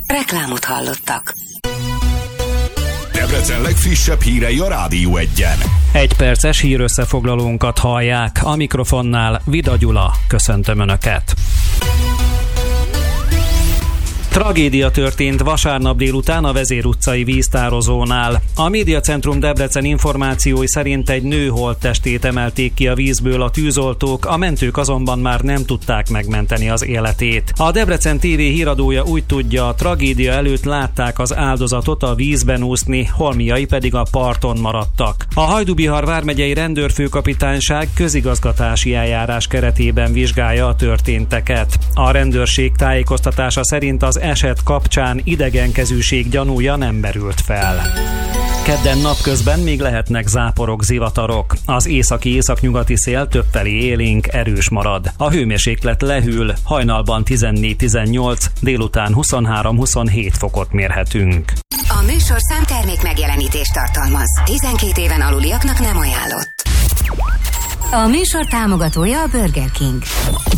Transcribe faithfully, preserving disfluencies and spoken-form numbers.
Reklámot hallottak. Debrecen legfrissebb hírei a Rádió Egyen. Egy perces hírösszefoglalónkat hallják. A mikrofonnál Vida Gyula. Köszöntöm Önöket. Tragédia történt vasárnap délután a Vezér utcai víztározónál. A Médiacentrum Debrecen információi szerint egy nő holttestét emelték ki a vízből a tűzoltók, a mentők azonban már nem tudták megmenteni az életét. A Debrecen té vé híradója úgy tudja, a tragédia előtt látták az áldozatot a vízben úszni, holmiai pedig a parton maradtak. A Hajdú-Bihar vármegyei rendőrfőkapitányság közigazgatási eljárás keretében vizsgálja a történteket. A rendőrség tájékoztatása szerint az eset kapcsán idegenkezűség gyanúja nem merült fel. Kedden napközben még lehetnek záporok, zivatarok. Az északi-északnyugati szél többfelé élénk, erős marad. A hőmérséklet lehűl, hajnalban tizennégy-tizennyolc, délután huszonhárom-huszonhét fokot mérhetünk. A műsorszám termék megjelenítést tartalmaz. tizenkét éven aluliaknak nem ajánlott. A műsor támogatója a Burger King.